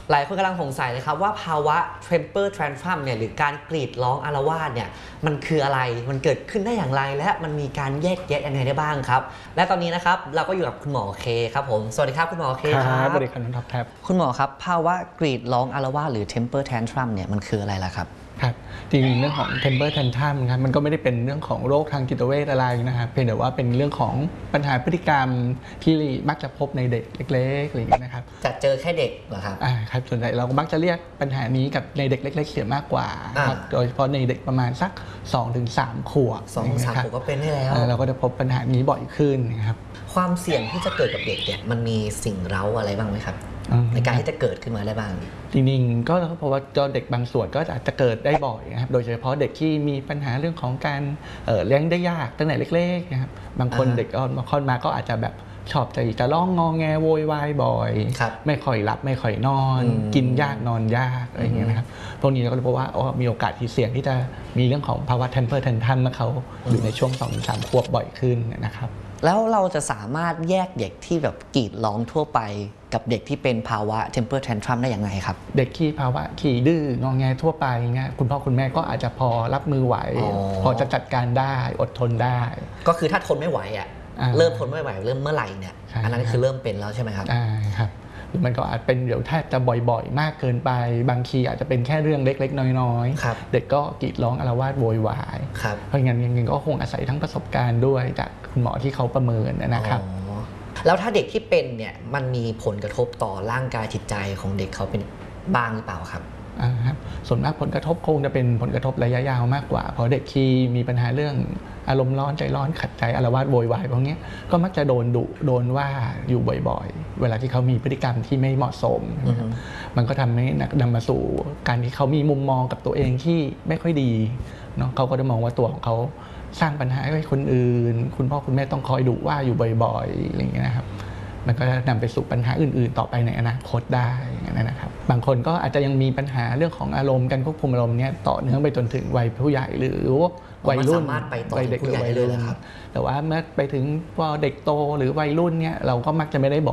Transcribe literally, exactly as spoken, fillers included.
หลายคนกำลังสงสัยเลยครับว่าภาวะ temper tantrum เนี่ยหรือการกรีดร้องอาละวาดเนี่ยมันคืออะไรมันเกิดขึ้นได้อย่างไรและมันมีการแยกแยะยังไงได้บ้างครับและตอนนี้นะครับเราก็อยู่กับคุณหมอเคครับผมสวัสดีครับคุณหมอเคครับสวัสดีครับน้องท็อปครับคุณหมอครับภาวะกรีดร้องอาละวาดหรือ temper tantrum เนี่ยมันคืออะไรล่ะครับครับจริงๆเรื่องของ temper tantrum ครับมันก็ไม่ได้เป็นเรื่องของโรคทางจิตเวชอะไรนะครับเพียงแต่ว่าเป็นเรื่องของปัญหาพฤติกรรมที่มักจะพบในเด็กเล็กๆอะไรอย่างนี้นะครับจะเจอแค่เด็กเหรอครับอ่าครับส่วนใหญ่เราก็มักจะเรียกปัญหานี้กับในเด็กเล็กๆเสียมากกว่าครับโดยเฉพาะในเด็กประมาณสัก สองถึงสาม ขวบสองถึงสาม ขวบก็เป็นได้แล้วเราก็จะพบปัญหานี้บ่อยขึ้นนะครับความเสี่ยงที่จะเกิดกับเด็กเนี่ยมันมีสิ่งเร้าอะไรบ้างไหมครับในการที่จะเกิดขึ้นมาได้บ้างจริงๆก็เพราะว่าเด็กบางส่วนก็อาจจะเกิดได้บ่อยนะครับโดยเฉพาะเด็กที่มีปัญหาเรื่องของการเลี้ยงได้ยากตั้งแต่เล็กๆนะครับบางคนเด็กบางคนมาก็อาจจะแบบชอบใจจะร้องงอแงโวยวายบ่อยไม่ค่อยหลับไม่ค่อยนอนกินยากนอนยากอะไรอย่างเงี้ยนะครับพวกนี้เราก็เลยพบว่ามีโอกาสที่เสี่ยงที่จะมีเรื่องของภาวะ temper tantrum มาเขาอยู่ในช่วง สองถึงสาม ขวบบ่อยขึ้นนะครับแล้วเราจะสามารถแยกเด็กที่แบบกรีดร้องทั่วไปกับเด็กที่เป็นภาวะ temper tantrum ได้อย่างไรครับเด็กที่ภาวะขี้ดื้องอแงทั่วไปเงี้ยคุณพ่อคุณแม่ก็อาจจะพอรับมือไหวพอจะจัดการได้อดทนได้ก็คือถ้าทนไม่ไหวอ่ะเริ่มทนไม่ไหวเริ่มเมื่อไหร่เนี่ยอันนั้นคือเริ่มเป็นแล้วใช่ไหมครับอ่าครับหรือมันก็อาจเป็นเดี๋ยวแทบจะบ่อยๆมากเกินไปบางทีอาจจะเป็นแค่เรื่องเล็กๆน้อยๆเด็กก็กรีดร้องอาละวาดโวยวายเพราะงั้นยังก็คงอาศัยทั้งประสบการณ์ด้วยจากคุณหมอที่เขาประเมินนะครับแล้วถ้าเด็กที่เป็นเนี่ยมันมีผลกระทบต่อร่างกายจิตใจของเด็กเขาเป็นบ้างหรือเปล่าครับส่วนมากผลกระทบคงจะเป็นผลกระทบระยะยาวมากกว่าเพราะเด็กที่มีปัญหาเรื่องอารมณ์ร้อนใจร้อนขัดใจอาละวาดโวยวายพวกนี้ก็มักจะโดนดุโดนว่าอยู่บ่อยๆเวลาที่เขามีพฤติกรรมที่ไม่เหมาะสมมันก็ทำให้นำมาสู่การที่เขามีมุมมองกับตัวเองที่ไม่ค่อยดีเนาะเขาก็จะมองว่าตัวของเขาสร้างปัญหาให้คนอื่นคุณพ่อคุณแม่ต้องคอยดุว่าอยู่บ่อยๆอะไรอย่างเงี้ยนะครับมันก็จะนำไปสู่ปัญหาอื่นๆต่อไปในอนาคตได้นะครับบางคนก็อาจจะยังมีปัญหาเรื่องของอารมณ์การควบคุมอารมณ์เนี้ยต่อเนื่องไปจนถึงวัยผู้ใหญ่หรือวัยรุ่นวัยเด็กหรือวัยรุ่นแต่ว่าเมื่อไปถึงพอเด็กโตหรือวัยรุ่นเนี้ยเราก็มักจะไม่ได้บอก